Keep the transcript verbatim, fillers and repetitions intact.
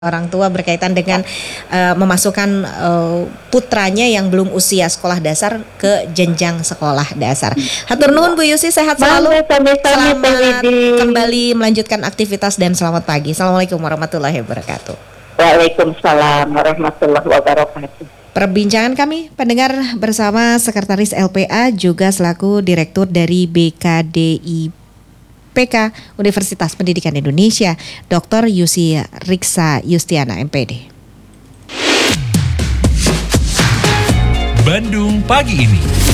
Orang tua berkaitan dengan uh, memasukkan uh, putranya yang belum usia sekolah dasar ke jenjang sekolah dasar. Hatur nuhun Bu Yusi, sehat selalu. Selamat kembali melanjutkan aktivitas dan selamat pagi. Assalamualaikum warahmatullahi wabarakatuh. Waalaikumsalam warahmatullahi wabarakatuh. Perbincangan kami pendengar bersama Sekretaris L P A juga selaku Direktur dari B K D I P K Universitas Pendidikan Indonesia, Doktor Yusi Riksa Yustiana M Pd. Bandung pagi ini.